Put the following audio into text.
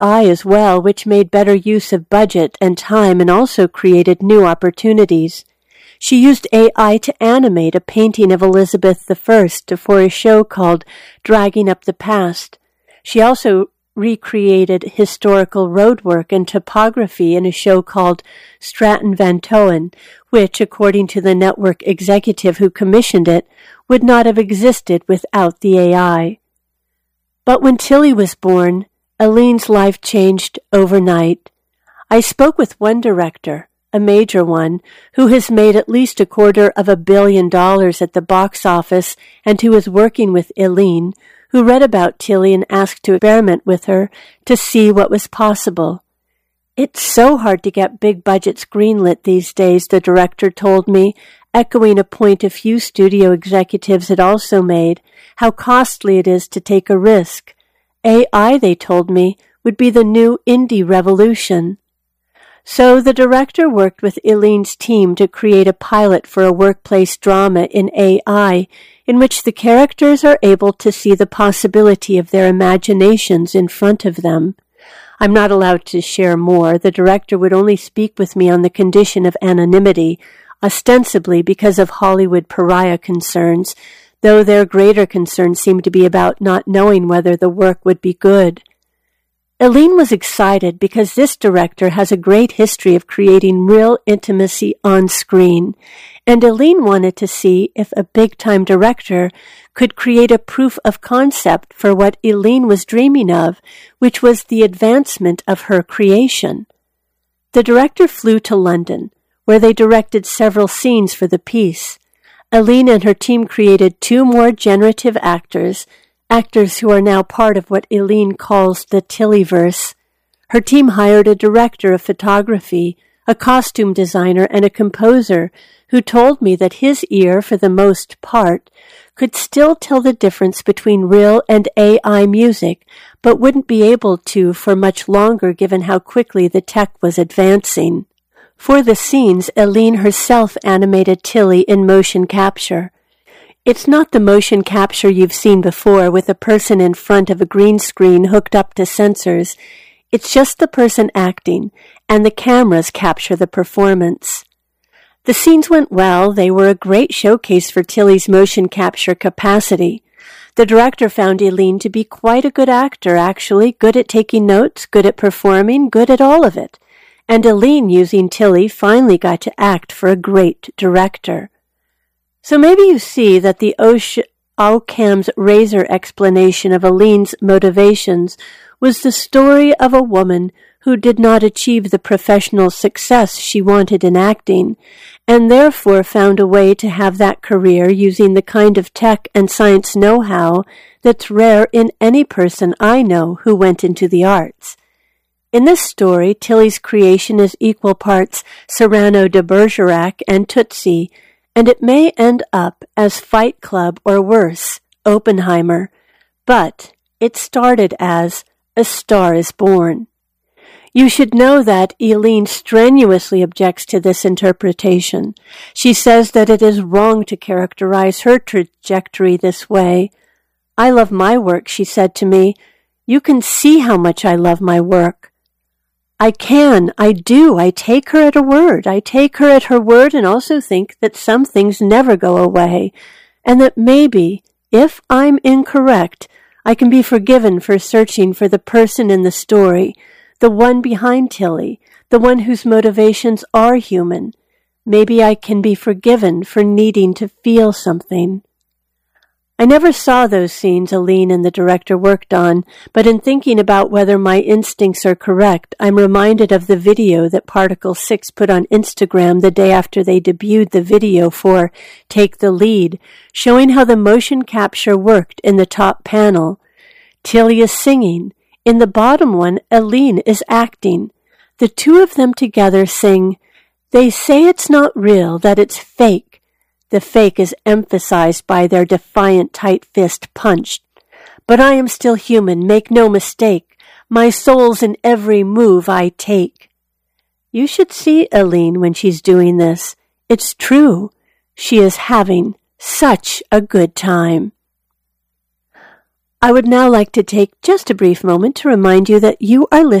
AI as well, which made better use of budget and time and also created new opportunities. She used AI to animate a painting of Elizabeth I for a show called Dragging Up the Past. She also recreated historical roadwork and topography in a show called Stratton Van Toen, which, according to the network executive who commissioned it, would not have existed without the AI. But when Tilly was born, Eline's life changed overnight. I spoke with one director, a major one, who has made at least $250 million at the box office and who is working with Eline, who read about Tilly and asked to experiment with her to see what was possible. It's so hard to get big budgets greenlit these days, the director told me, echoing a point a few studio executives had also made, how costly it is to take a risk. AI, they told me, would be the new indie revolution. So the director worked with Eline's team to create a pilot for a workplace drama in AI in which the characters are able to see the possibility of their imaginations in front of them. I'm not allowed to share more. The director would only speak with me on the condition of anonymity, ostensibly because of Hollywood pariah concerns, though their greater concerns seemed to be about not knowing whether the work would be good. Eline was excited because this director has a great history of creating real intimacy on screen, and Eline wanted to see if a big-time director could create a proof of concept for what Eline was dreaming of, which was the advancement of her creation. The director flew to London, where they directed several scenes for the piece. Eline and her team created 2 more generative actors who are now part of what Eline calls the Tillyverse. Her team hired a director of photography, a costume designer, and a composer who told me that his ear, for the most part, could still tell the difference between real and AI music, but wouldn't be able to for much longer given how quickly the tech was advancing. For the scenes, Eline herself animated Tilly in motion capture. It's not the motion capture you've seen before with a person in front of a green screen hooked up to sensors. It's just the person acting, and the cameras capture the performance. The scenes went well. They were a great showcase for Tilly's motion capture capacity. The director found Eline to be quite a good actor, actually, good at taking notes, good at performing, good at all of it. And Eline, using Tilly, finally got to act for a great director. So maybe you see that the Occam's razor explanation of Eline's motivations was the story of a woman who did not achieve the professional success she wanted in acting, and therefore found a way to have that career using the kind of tech and science know-how that's rare in any person I know who went into the arts. In this story, Tilly's creation is equal parts Cyrano de Bergerac and Tootsie, and it may end up as Fight Club or worse, Oppenheimer, but it started as A Star is Born. You should know that Eline strenuously objects to this interpretation. She says that it is wrong to characterize her trajectory this way. I love my work, she said to me. You can see how much I love my work. I do. I take her at her word. I take her at her word and also think that some things never go away, and that maybe, if I'm incorrect, I can be forgiven for searching for the person in the story, the one behind Tilly, the one whose motivations are human. Maybe I can be forgiven for needing to feel something. I never saw those scenes Eline and the director worked on, but in thinking about whether my instincts are correct, I'm reminded of the video that Particle 6 put on Instagram the day after they debuted the video for Take the Lead, showing how the motion capture worked in the top panel. Tilly is singing. In the bottom one, Eline is acting. The 2 of them together sing, "They say it's not real, that it's fake." The fake is emphasized by their defiant tight fist punched. But I am still human, make no mistake. My soul's in every move I take. You should see Eline when she's doing this. It's true. She is having such a good time. I would now like to take just a brief moment to remind you that you are listening